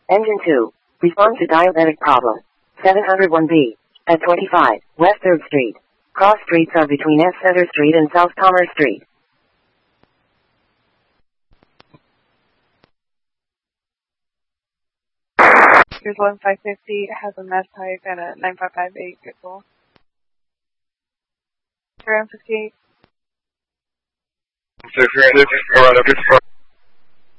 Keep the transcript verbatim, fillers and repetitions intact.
Engine two. Respond to diabetic problem. seven oh one B. At twenty-five, West third Street. Cross streets are between S Center Street and South Commerce Street. Here's one five fifty, has a mass type and a nine five five eight pit bull. Around fifty-eight. six six, around fifty-four.